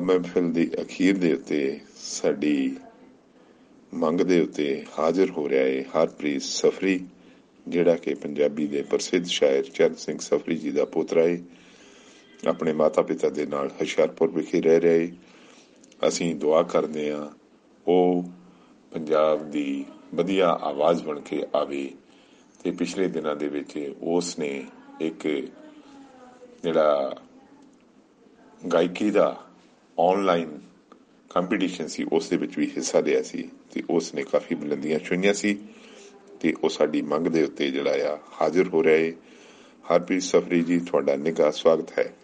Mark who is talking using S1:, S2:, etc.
S1: ਮਹਿਫਿਲ ਦੀ ਅਖੀਰ ਦੇ ਉੱਤੇ ਸਾਡੀ ਮੰਗ ਦੇ ਉੱਤੇ ਹਾਜ਼ਰ ਹੋ ਰਿਹਾ ਹੈ ਹਰਪ੍ਰੀਤ ਸਫਰੀ, ਜਿਹੜਾ ਕਿ ਪੰਜਾਬੀ ਦੇ ਪ੍ਰਸਿੱਧ ਸ਼ਾਇਰ ਚਰਨ ਸਿੰਘ ਸਫਰੀ ਜੀ ਦਾ ਪੋਤਰਾ ਹੈ। ਆਪਣੇ ਮਾਤਾ ਪਿਤਾ ਦੇ ਨਾਲ ਹੁਸ਼ਿਆਰਪੁਰ ਵਿਖੇ ਰਹਿ ਰਿਹਾ ਹੈ। ਅਸੀਂ ਦੁਆ ਕਰਦੇ ਹਾਂ ਉਹ ਪੰਜਾਬ ਦੀ ਵਧੀਆ ਆਵਾਜ਼ ਬਣ ਕੇ ਆਵੇ। ਅਤੇ ਪਿਛਲੇ ਦਿਨਾਂ ਦੇ ਵਿੱਚ ਉਸ ਨੇ ਇੱਕ ਜਿਹੜਾ ਗਾਇਕੀ ਦਾ ਆਨਲਾਈਨ ਕੰਪੀਟੀਸ਼ਨ ਸੀ ਉਸ ਦੇ ਵਿੱਚ ਵੀ ਹਿੱਸਾ ਲਿਆ ਸੀ ਅਤੇ ਉਸ ਨੇ ਕਾਫੀ ਬੁਲੰਦੀਆਂ ਛੂਹੀਆਂ ਸੀ ਅਤੇ ਉਹ ਸਾਡੀ ਮੰਗ ਦੇ ਉੱਤੇ ਜਿਹੜਾ ਆ ਹਾਜ਼ਰ ਹੋ ਰਿਹਾ ਹੈ। ਹਰਪ੍ਰੀਤ ਸਫਰੀ ਜੀ, ਤੁਹਾਡਾ ਨਿੱਘਾ ਸਵਾਗਤ ਹੈ।